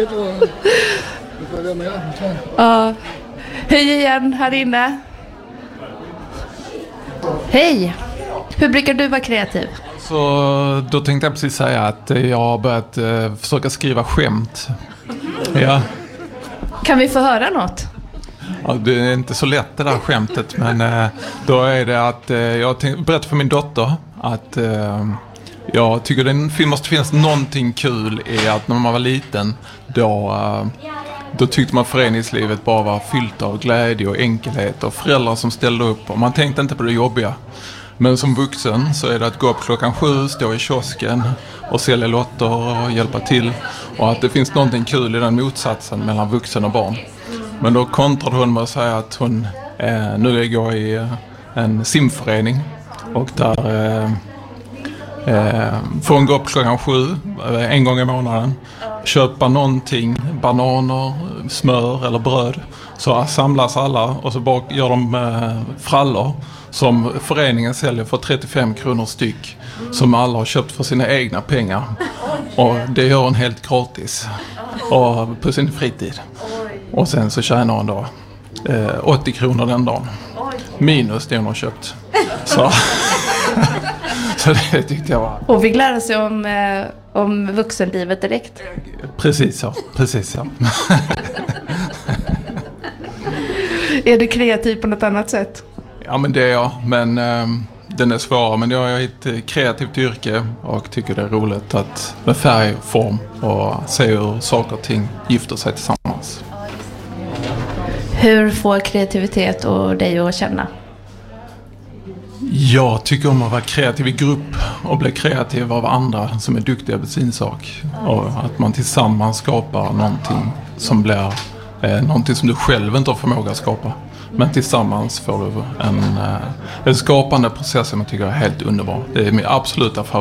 Ja. Hej igen här inne. Hej. Hur brukar du vara kreativ? Så då tänkte jag precis säga att jag har börjat försöka skriva skämt. Ja. Kan vi få höra något? Ja, det är inte så lätt det där skämtet, men då är det att jag berättar för min dotter att jag tycker det måste finnas någonting kul i att när man var liten då tyckte man föreningslivet bara var fyllt av glädje och enkelhet och föräldrar som ställde upp och man tänkte inte på det jobbiga. Men som vuxen så är det att gå upp 7:00, stå i kiosken och sälja lotter och hjälpa till. Och att det finns någonting kul i den motsatsen mellan vuxen och barn. Men då kontrade hon med att säga att hon nu går i en simförening. Och där får hon gå upp 7:00 en gång i månaden. Köpa någonting, bananer, smör eller bröd. Så samlas alla och så bara gör de frallor som föreningen säljer för 35 kronor styck. Som alla har köpt för sina egna pengar. Och det gör hon helt gratis. Och på sin fritid. Och sen så tjänar hon då 80 kronor den dagen. Minus det hon har köpt. Så det tyckte jag var... Och vi lär oss om vuxenlivet direkt. Precis ja. Är du kreativ på något annat sätt? Ja men det är jag, men den är svår. Men jag är ett kreativt yrke och tycker det är roligt att med färg och form och se hur saker och ting gifter sig tillsammans. Hur får kreativitet och dig att känna? Jag tycker om att vara kreativ i grupp och bli kreativ av andra som är duktiga på sin sak. Och att man tillsammans skapar någonting som blir någonting som du själv inte har förmåga att skapa. Men tillsammans får du en skapande process som jag tycker är helt underbar. Det är min absoluta favorit.